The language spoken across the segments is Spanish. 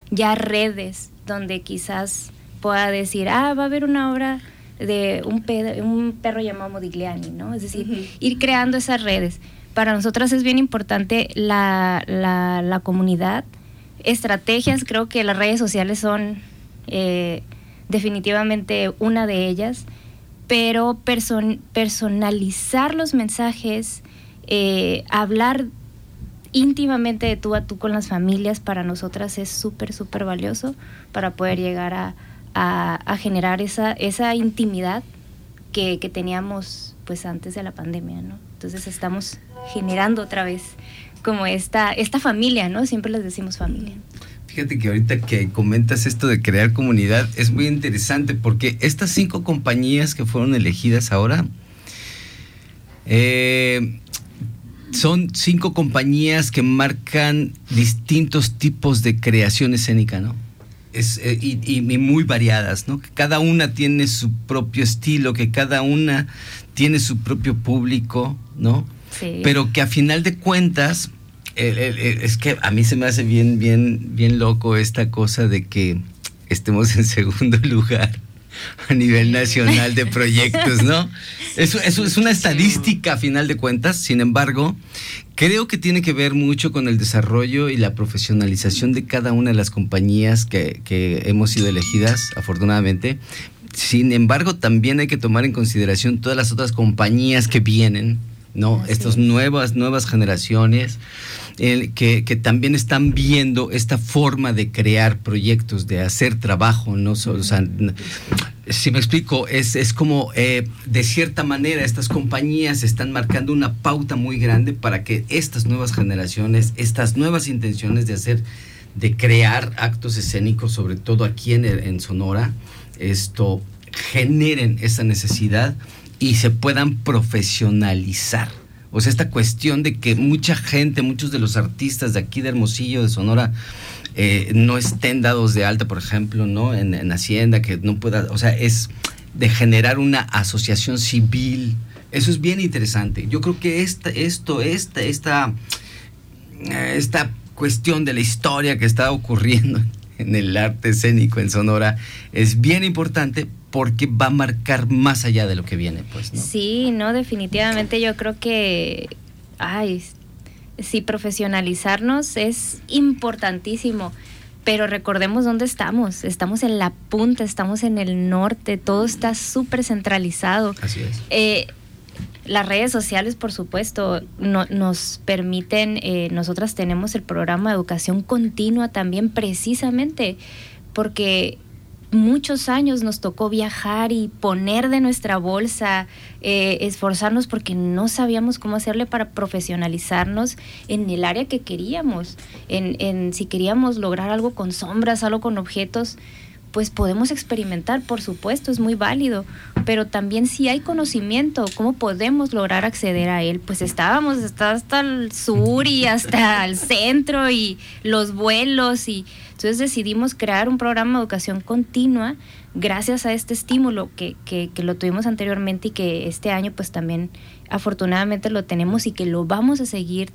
ya redes donde quizás pueda decir, va a haber una obra de un perro llamado Modigliani, ¿no? Es decir, ir creando esas redes. Para nosotras es bien importante la comunidad, estrategias, creo que las redes sociales son definitivamente una de ellas, pero personalizar los mensajes, hablar íntimamente de tú a tú con las familias, para nosotras es súper, súper valioso para poder llegar a generar esa intimidad que teníamos pues antes de la pandemia, ¿no? Entonces estamos generando otra vez como esta familia, ¿no? Siempre les decimos familia. Fíjate que ahorita que comentas esto de crear comunidad es muy interesante, porque estas 5 compañías que fueron elegidas ahora son 5 compañías que marcan distintos tipos de creación escénica, ¿no? Y muy variadas, ¿no? Que cada una tiene su propio estilo, que cada una tiene su propio público, ¿no? Sí. Pero que a final de cuentas, es que a mí se me hace bien loco esta cosa de que estemos en segundo lugar a nivel nacional de proyectos, ¿no? Eso es una estadística a final de cuentas. Sin embargo, creo que tiene que ver mucho con el desarrollo y la profesionalización de cada una de las compañías que hemos sido elegidas, afortunadamente. Sin embargo, también hay que tomar en consideración todas las otras compañías que vienen, ¿no? Estas nuevas generaciones que también están viendo esta forma de crear proyectos, de hacer trabajo, ¿no? O sea, si me explico, es como de cierta manera estas compañías están marcando una pauta muy grande para que estas nuevas generaciones, estas nuevas intenciones de crear actos escénicos, sobre todo aquí en Sonora, generen esa necesidad y se puedan profesionalizar. O sea, esta cuestión de que mucha gente, muchos de los artistas de aquí de Hermosillo, de Sonora, no estén dados de alta, por ejemplo, ¿no? En Hacienda, que no pueda, o sea, es de generar una asociación civil. Eso es bien interesante. Yo creo que esta cuestión de la historia que está ocurriendo en el arte escénico en Sonora es bien importante, porque va a marcar más allá de lo que viene, pues, ¿no? Sí, no, definitivamente yo creo que, sí, profesionalizarnos es importantísimo, pero recordemos dónde estamos en la punta, estamos en el norte, todo está súper centralizado. Así es. Las redes sociales, por supuesto, nos permiten, nosotras tenemos el programa de educación continua también, precisamente porque muchos años nos tocó viajar y poner de nuestra bolsa, esforzarnos porque no sabíamos cómo hacerle para profesionalizarnos en el área que queríamos, si queríamos lograr algo con sombras, algo con objetos, pues podemos experimentar, por supuesto, es muy válido, pero también si hay conocimiento, ¿cómo podemos lograr acceder a él? Pues estábamos hasta el sur y hasta el centro y los vuelos, y entonces decidimos crear un programa de educación continua gracias a este estímulo que lo tuvimos anteriormente y que este año pues también afortunadamente lo tenemos y que lo vamos a seguir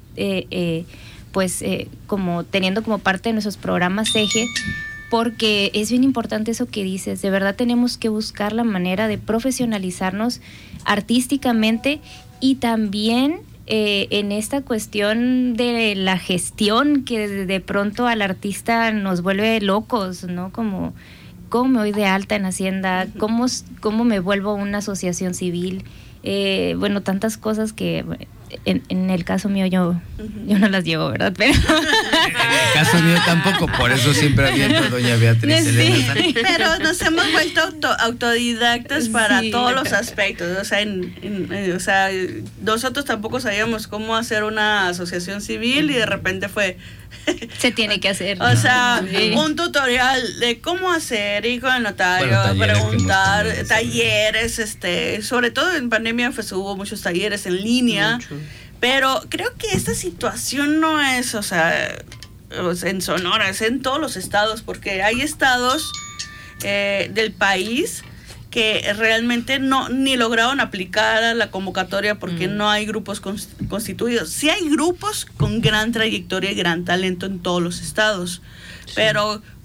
como teniendo como parte de nuestros programas eje, porque es bien importante eso que dices. De verdad tenemos que buscar la manera de profesionalizarnos artísticamente y también en esta cuestión de la gestión que de pronto al artista nos vuelve locos, ¿no? Como ¿cómo me doy de alta en Hacienda? ¿Cómo me vuelvo una asociación civil? Tantas cosas que en el caso mío yo no las llevo, ¿verdad? Pero en el caso mío tampoco, por eso siempre aviento a doña Beatriz. Sí. Elena. Pero nos hemos vuelto autodidactas para todos los aspectos. O sea, nosotros tampoco sabíamos cómo hacer una asociación civil y de repente fue... Se tiene que hacer. O sea, un tutorial de cómo hacer, ir con el notario, preguntar, talleres, sobre todo en pandemia pues hubo muchos talleres en línea. Mucho. Pero creo que esta situación no es, en Sonora, es en todos los estados, porque hay estados del país que realmente ni lograron aplicar a la convocatoria porque no hay grupos constituidos. Sí hay grupos con gran trayectoria y gran talento en todos los estados, sí. Pero